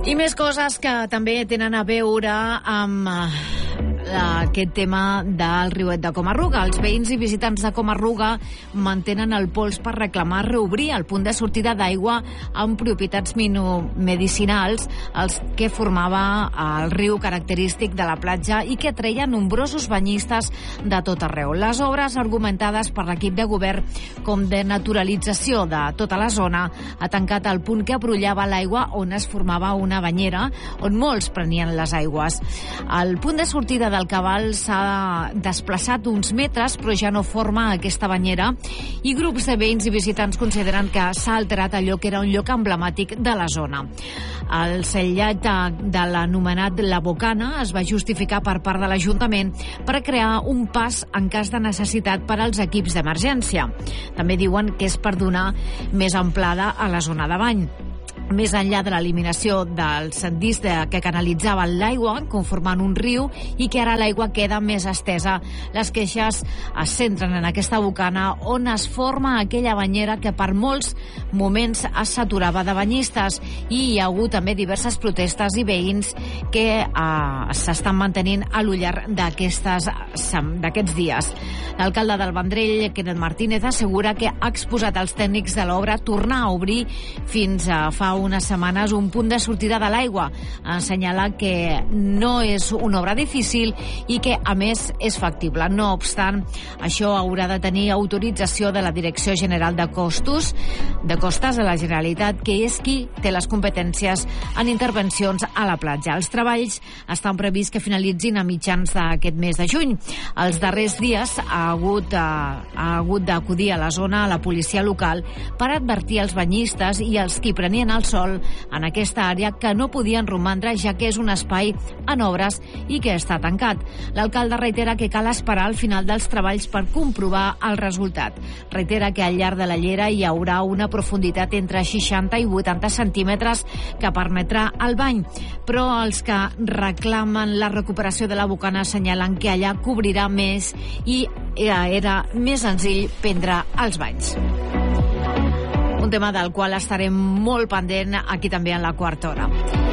I més coses que també tenen a veure amb aquest tema del riuet de Coma-ruga. Els veïns i visitants de Coma-ruga mantenen el pols per reclamar reobrir el punt de sortida d'aigua amb propietats medicinals, els que formava el riu característic de la platja i que treia nombrosos banyistes de tot arreu. Les obres argumentades per l'equip de govern com de naturalització de tota la zona ha tancat el punt que abrullava l'aigua on es formava una banyera on molts prenien les aigües. El punt de sortida del Cabal s'ha desplaçat uns metres, però ja no forma aquesta banyera, i grups de veïns i visitants consideren que s'ha alterat allò que era un lloc emblemàtic de la zona. El sellat de l'anomenat La Bocana es va justificar per part de l'Ajuntament per crear un pas en cas de necessitat per als equips d'emergència. També diuen que és per donar més amplada a la zona de bany. Més enllà de l'eliminació del sendís que canalitzava l'aigua, conformant un riu, i que ara l'aigua queda més estesa. Les queixes es centren en aquesta bocana on es forma aquella banyera que per molts moments es saturava de banyistes, i hi ha hagut també diverses protestes i veïns que s'estan mantenint a l'ullar d'aquests dies. L'alcalde del Vendrell, Kenneth Martínez, assegura que ha exposat als tècnics de l'obra tornar a obrir fins a fa unes setmanes un punt de sortida de l'aigua. Assenyala que no és una obra difícil i que, a més, és factible. No obstant, això haurà de tenir autorització de la Direcció General de Costes de la Generalitat, que és qui té les competències en intervencions a la platja. Els treballs estan prevists que finalitzin a mitjans d'aquest mes de juny. Els darrers dies ha hagut d'acudir a la zona a la policia local per advertir els banyistes i els qui prenien el sol en aquesta àrea que no podien romandre, ja que és un espai en obres i que està tancat. L'alcalde reitera que cal esperar al final dels treballs per comprovar el resultat. Reitera que al llarg de la llera hi haurà una profunditat entre 60 i 80 centímetres que permetrà el bany, però els que reclamen la recuperació de la bocana assenyalen que allà cobrirà més i era més senzill prendre els banys. Un tema del qual estarem molt pendent aquí també en la quarta hora.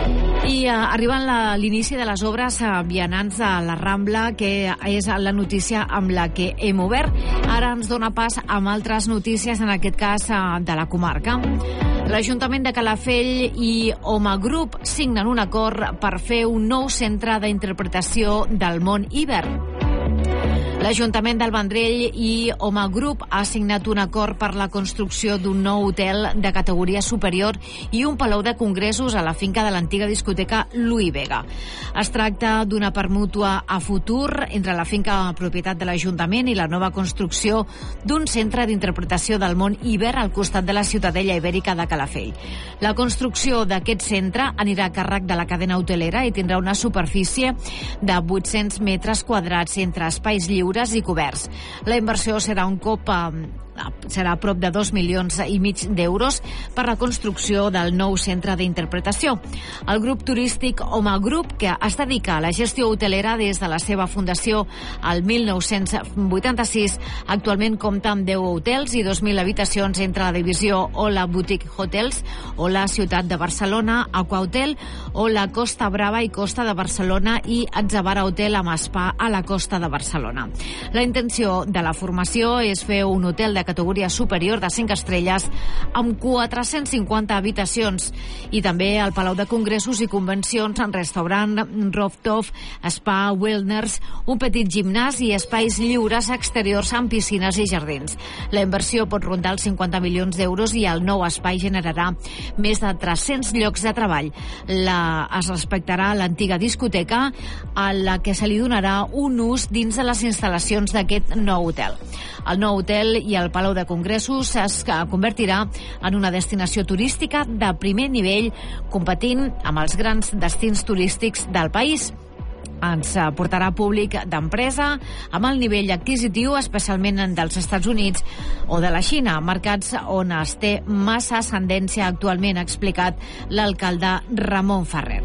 I arribant l'inici de les obres vianants de la Rambla, que és la notícia amb la que hem obert. Ara ens dona pas amb altres notícies, en aquest cas de la comarca. L'Ajuntament de Calafell i Home Group signen un acord per fer un nou centre d'interpretació del món Iber. L'Ajuntament del Vendrell i Home Group ha signat un acord per la construcció d'un nou hotel de categoria superior i un palau de congressos a la finca de l'antiga discoteca Louis Vega. Es tracta d'una permútua a futur entre la finca propietat de l'Ajuntament i la nova construcció d'un centre d'interpretació del món Iber al costat de la Ciutadella Ibèrica de Calafell. La construcció d'aquest centre anirà a càrrec de la cadena hotelera i tindrà una superfície de 800 metres quadrats entre espais lliures i coberts. La inversió serà serà a prop de 2,5 milions d'euros per la construcció del nou centre d'interpretació. El grup turístic Home Group, que es dedica a la gestió hotelera des de la seva fundació al 1986, actualment compta amb 10 hotels i 2.000 habitacions entre la divisió Ola Boutique Hotels, Ola Ciutat de Barcelona, Aqua Hotel, Ola Costa Brava i Costa de Barcelona i Atzavara Hotel amb spa a la Costa de Barcelona. La intenció de la formació és fer un hotel de categoria superior de 5 estrelles amb 450 habitacions i també el Palau de Congressos i Convencions, en restaurant, rooftop, spa, wellness, un petit gimnàs i espais lliures exteriors amb piscines i jardins. La inversió pot rondar els 50 milions d'euros i el nou espai generarà més de 300 llocs de treball. Es respectarà l'antiga discoteca a la que se li donarà un ús dins de les instal·lacions d'aquest nou hotel. El nou hotel i el Palau de Congressos es convertirà en una destinació turística de primer nivell, competint amb els grans destins turístics del país. Ens portarà públic d'empresa amb el nivell adquisitiu, especialment dels Estats Units o de la Xina, mercats on es té massa ascendència actualment, ha explicat l'alcalde Ramon Ferrer.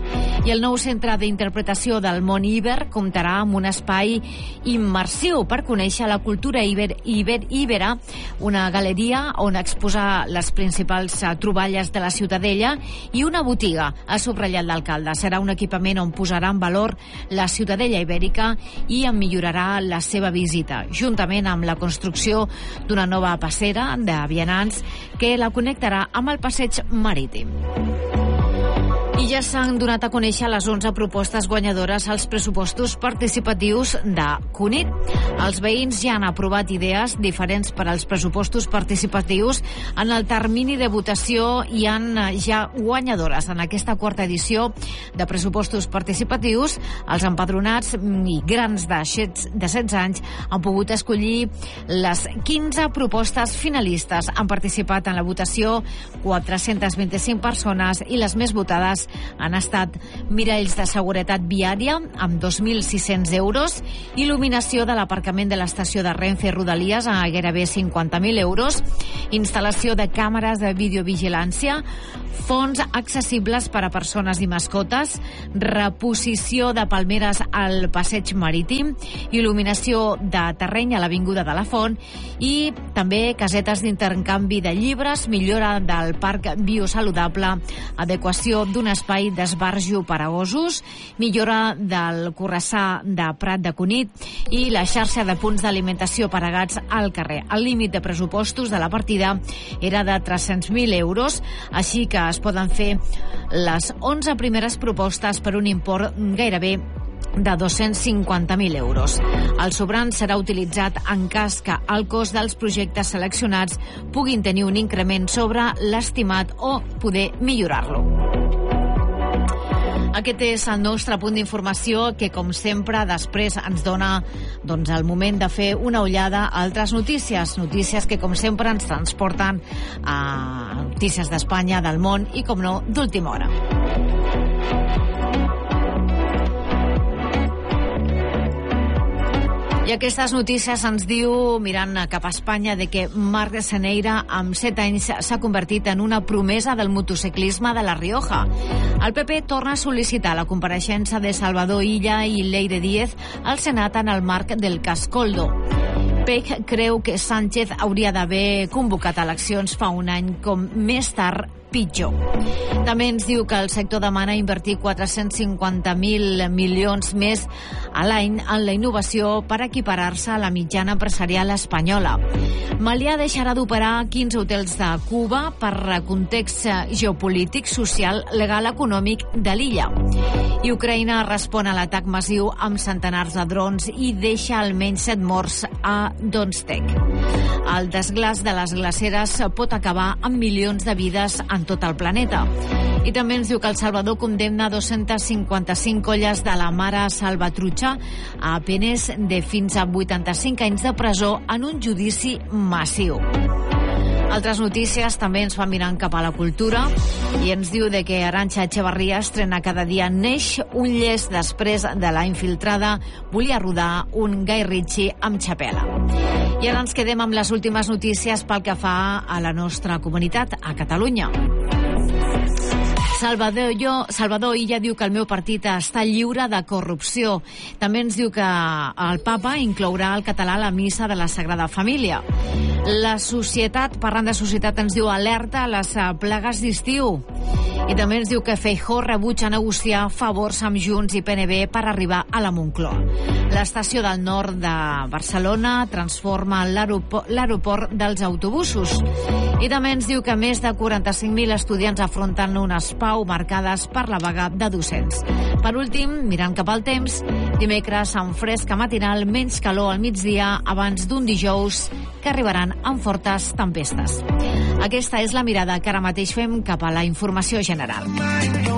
I el nou centre d'interpretació del món Iber comptarà amb un espai immersiu per conèixer la cultura ibera, una galeria on exposar les principals troballes de la Ciutadella i una botiga, ha subratllat l'alcalde. Serà un equipament on posarà en valor la Ciutadella ibèrica i en millorarà la seva visita, juntament amb la construcció d'una nova passera de vianants que la connectarà amb el passeig marítim. I ja s'han donat a conèixer les 11 propostes guanyadores als pressupostos participatius de Cunit. Els veïns ja han aprovat idees diferents per als pressupostos participatius. En el termini de votació hi han ja guanyadores. En aquesta quarta edició de pressupostos participatius, els empadronats i grans de 16 anys han pogut escollir les 15 propostes finalistes. Han participat en la votació 425 persones i les més votades han estat miralls de seguretat viària amb 2.600 euros, il·luminació de l'aparcament de l'estació de Renfe Rodalies a gairebé 50.000 euros, instal·lació de càmeres de videovigilància, fons accessibles per a persones i mascotes, reposició de palmeres al passeig marítim, il·luminació de terreny a l'Avinguda de la Font i també casetes d'intercanvi de llibres, millora del parc biosaludable, adequació d'un espai d'esbarjo per a gossos, millora del corrassar de Prat de Cunit i la xarxa de punts d'alimentació per a gats al carrer. El límit de pressupostos de la partida era de 300.000 euros, així que es poden fer les 11 primeres propostes per un import gairebé de 250.000 euros. El sobrant serà utilitzat en cas que el cost dels projectes seleccionats puguin tenir un increment sobre l'estimat o poder millorar-lo. Aquest és el nostre punt d'informació que, com sempre, després ens dona el moment de fer una ullada a altres notícies. Notícies que, com sempre, ens transporten a notícies d'Espanya, del món i, com no, d'última hora. I aquestes notícies ens diu, mirant cap a Espanya, de que Marc Seneira, amb 7 anys, s'ha convertit en una promesa del motociclisme de La Rioja. El PP torna a sol·licitar la compareixença de Salvador Illa i Leire Díez al Senat en el marc del cas Koldo. PEC creu que Sánchez hauria d'haver convocat eleccions fa un any, com més tard pitjor. També ens diu que el sector demana invertir 450.000 milions més a l'any en la innovació per equiparar-se a la mitjana empresarial espanyola. Malià deixarà d'operar 15 hotels de Cuba per context geopolític, social, legal, econòmic de l'illa. I Ucraïna respon a l'atac massiu amb centenars de drons i deixa almenys 7 morts a Donetsk. El desglaç de les glaceres pot acabar amb milions de vides en tot el planeta. I també ens diu que El Salvador condemna 255 colles de la mare Salvatrucha a penes de fins a 85 anys de presó en un judici massiu. Altres notícies també ens fan mirant cap a la cultura i ens diu de que Arantxa Echevarría estrena Cada dia neix, un llest després de La infiltrada volia rodar un Guy Ritchie amb xapela. I ara ens quedem amb les últimes notícies pel que fa a la nostra comunitat, a Catalunya. Salvador Illa diu que el meu partit està lliure de corrupció. També ens diu que el papa inclourà el català a la missa de la Sagrada Família. La societat, parlant de societat, ens diu alerta a les plagues d'estiu. I també ens diu que Feijóo rebutja negociar favors amb Junts i PNB per arribar a la Moncloa. L'estació del nord de Barcelona transforma l'aeroport dels autobusos. I també ens diu que més de 45.000 estudiants afronten unes pau marcades per la vaga de docents. Per últim, mirant cap al temps, dimecres amb fresca matinal, menys calor al migdia abans d'un dijous que arribaran amb fortes tempestes. Aquesta és la mirada que ara mateix fem cap a la informació general.